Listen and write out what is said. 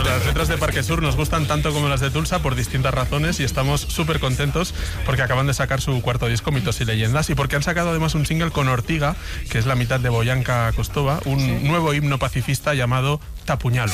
Las letras de Parque Sur nos gustan tanto como las de Tulsa por distintas razones y estamos súper contentos porque acaban de sacar su cuarto disco, Mitos y Leyendas, y porque han sacado además un single con Ortiga, que es la mitad de Boyanka Kostova, un nuevo himno pacifista llamado Tapuñalo.